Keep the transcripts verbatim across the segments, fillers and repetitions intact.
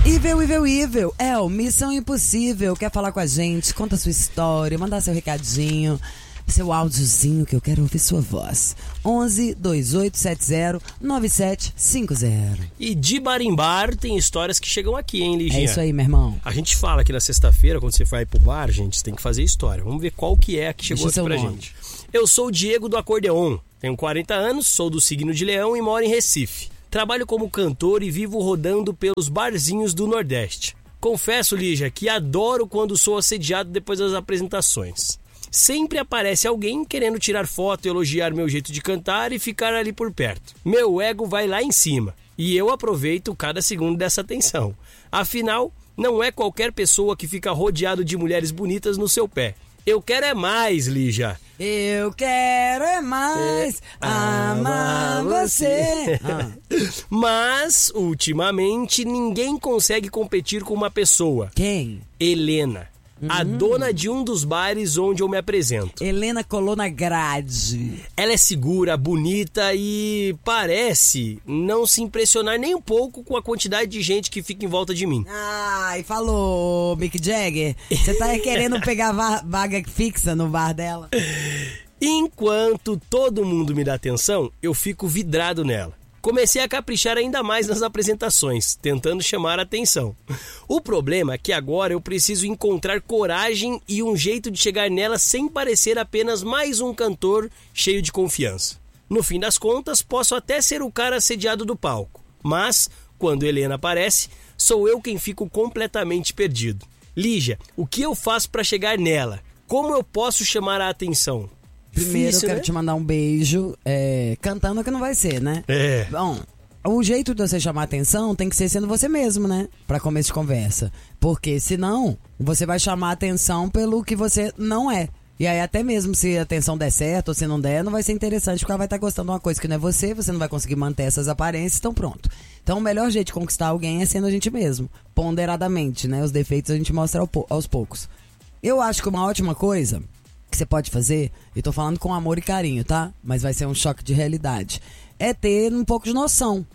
Evil, Evil, Evil, é o Missão Impossível. Quer falar com a gente? Conta a sua história, mandar seu recadinho, seu áudiozinho que eu quero ouvir sua voz. onze, dois oito sete zero, nove sete cinco zero. E de barimbar tem histórias que chegam aqui, hein, Liginha? É isso aí, meu irmão. A gente fala aqui na sexta-feira, quando você vai pro bar, gente, você tem que fazer história. Vamos ver qual que é a que chegou Deixa aqui pra seu nome. gente. Eu sou o Diego do Acordeon, tenho quarenta anos, sou do signo de Leão e moro em Recife. Trabalho como cantor e vivo rodando pelos barzinhos do Nordeste. Confesso, Lígia, que adoro quando sou assediado depois das apresentações. Sempre aparece alguém querendo tirar foto e elogiar meu jeito de cantar e ficar ali por perto. Meu ego vai lá em cima e eu aproveito cada segundo dessa atenção. Afinal, não é qualquer pessoa que fica rodeado de mulheres bonitas no seu pé. Eu quero é mais, Lígia. Eu quero é mais É, amar você. Ah. Mas, ultimamente, ninguém consegue competir com uma pessoa. Quem? Helena, a dona de um dos bares onde eu me apresento. Helena colou na grade. Ela é segura, bonita e parece não se impressionar nem um pouco com a quantidade de gente que fica em volta de mim. Ai, falou, Mick Jagger. Você tá querendo pegar va- vaga fixa no bar dela? Enquanto todo mundo me dá atenção, eu fico vidrado nela. Comecei a caprichar ainda mais nas apresentações, tentando chamar a atenção. O problema é que agora eu preciso encontrar coragem e um jeito de chegar nela sem parecer apenas mais um cantor cheio de confiança. No fim das contas, posso até ser o cara assediado do palco, mas, quando Helena aparece, sou eu quem fico completamente perdido. Lígia, o que eu faço para chegar nela? Como eu posso chamar a atenção? Primeiro, Difícil, eu quero né? te mandar um beijo. É, cantando que não vai ser, né? É. Bom, o jeito de você chamar atenção tem que ser sendo você mesmo, né? Pra começo de conversa. Porque senão, você vai chamar atenção pelo que você não é. E aí até mesmo se a atenção der certo ou se não der, não vai ser interessante, porque ela vai estar gostando de uma coisa que não é você, você não vai conseguir manter essas aparências, então pronto. Então o melhor jeito de conquistar alguém é sendo a gente mesmo, ponderadamente, né? Os defeitos a gente mostra ao pou- aos poucos. Eu acho que uma ótima coisa que você pode fazer, e tô falando com amor e carinho, tá? Mas vai ser um choque de realidade, é ter um pouco de noção.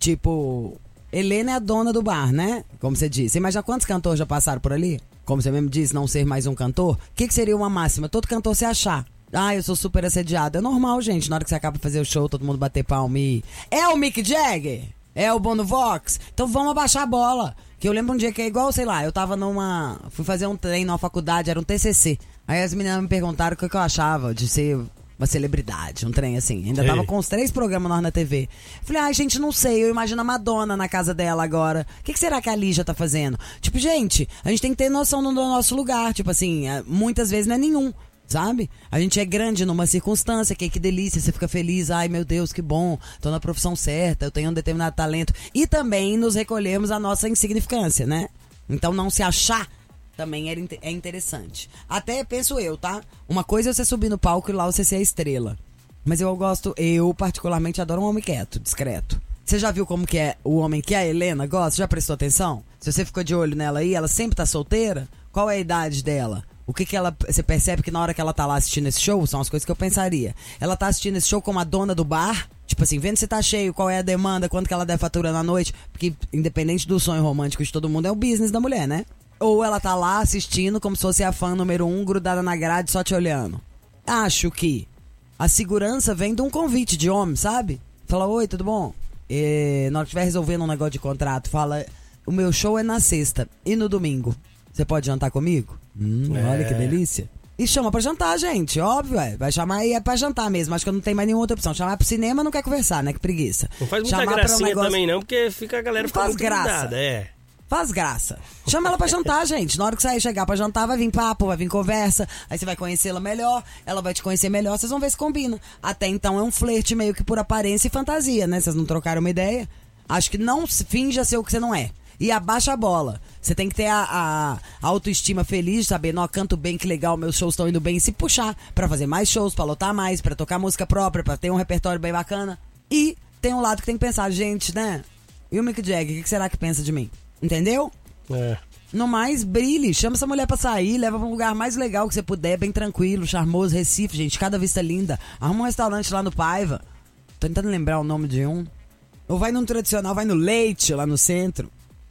Tipo, Helena é a dona do bar, né? Como você disse. Você imagina quantos cantores já passaram por ali? Como você mesmo disse, não ser mais um cantor. O que, que seria uma máxima? Todo cantor se achar. Ah, eu sou super assediado. É normal, gente. Na hora que você acaba de fazer o show, todo mundo bater palma e... É o Mick Jagger? É o Bono Vox? Então vamos abaixar a bola. Que eu lembro um dia que é igual, sei lá, eu tava numa... Fui fazer um treino na faculdade, era um T C C. Aí as meninas me perguntaram o que, que eu achava de ser uma celebridade, um trem assim. Ainda tava Ei. com uns três programas nós na T V. Falei, ai, gente, não sei, eu imagino a Madonna na casa dela agora. O que, que será que a Lígia tá fazendo? Tipo, gente, a gente tem que ter noção do nosso lugar. Tipo assim, é, muitas vezes não é nenhum. Sabe? A gente é grande numa circunstância, que que delícia, você fica feliz, ai meu Deus, que bom, tô na profissão certa, eu tenho um determinado talento. E também nos recolhemos a nossa insignificância, né? Então não se achar também é, é interessante. Até penso eu, tá? Uma coisa é você subir no palco e lá você ser a estrela. Mas eu gosto, eu particularmente adoro um homem quieto, discreto. Você já viu como que é o homem que a Helena gosta? Já prestou atenção? Se você ficou de olho nela aí, ela sempre tá solteira? Qual é a idade dela? O que que ela... Você percebe que na hora que ela tá lá assistindo esse show, são as coisas que eu pensaria. Ela tá assistindo esse show como a dona do bar, tipo assim, vendo se tá cheio, qual é a demanda, quanto que ela deve faturar na noite, porque independente do sonho romântico de todo mundo, é o business da mulher, né? Ou ela tá lá assistindo como se fosse a fã número um, grudada na grade, só te olhando. Acho que a segurança vem de um convite de homem, sabe? Fala, oi, tudo bom? E, na hora que estiver resolvendo um negócio de contrato, fala, o meu show é na sexta e no domingo. Você pode jantar comigo? Hum, É. Olha que delícia. E chama pra jantar, gente, óbvio, é. Vai chamar e é pra jantar mesmo. Acho que eu não tenho mais nenhuma outra opção. Chamar pro cinema não quer conversar, né? Que preguiça. Não faz muita Chamar pra um gracinha negócio- também não, porque fica a galera Não fica faz muito graça. grudada, é. Faz graça. Chama ela pra jantar, gente. Na hora que você chegar pra jantar, vai vir papo, vai vir conversa. Aí você vai conhecê-la melhor, ela vai te conhecer melhor, vocês vão ver se combina. Até então é um flerte meio que por aparência e fantasia, né? Vocês não trocaram uma ideia? Acho que não se finja ser o que você não é. E abaixa a bola. Você tem que ter a, a, a autoestima feliz, saber, não, canto bem, que legal, meus shows estão indo bem, e se puxar pra fazer mais shows, pra lotar mais, pra tocar música própria, pra ter um repertório bem bacana. E tem um lado que tem que pensar, gente, né? E o Mick Jagger, o que que será que pensa de mim? Entendeu? É. No mais, brilhe, chama essa mulher pra sair, leva pra um lugar mais legal que você puder, bem tranquilo, charmoso, Recife, gente, cada vista linda. Arruma um restaurante lá no Paiva. Tô tentando lembrar o nome de um. Ou vai num tradicional, vai no Leite, lá no centro.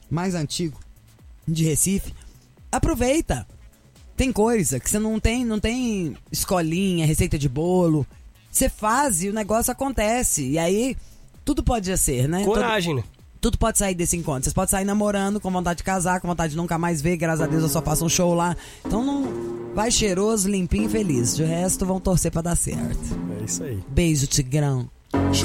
mais antigo de Recife, aproveita. Tem coisa que você não tem, não tem escolinha, receita de bolo. Você faz e o negócio acontece. E aí, tudo pode ser, né? Coragem, tudo, né? Tudo pode sair desse encontro. Vocês podem sair namorando, com vontade de casar, com vontade de nunca mais ver. Graças a Deus eu só faço um show lá. Então não vai cheiroso, limpinho e feliz. De resto, vão torcer pra dar certo. É isso aí. Beijo, Tigrão.